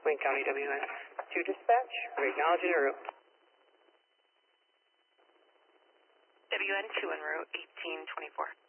Wayne County WN2 dispatch, we acknowledge en route. WN2 en route, 1824.